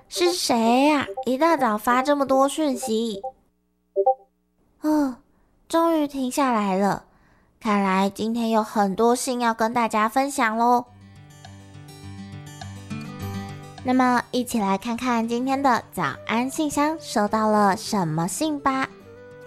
是谁呀？一大早发这么多讯息。终于停下来了，看来今天有很多信要跟大家分享咯。那么一起来看看今天的早安信箱收到了什么信吧。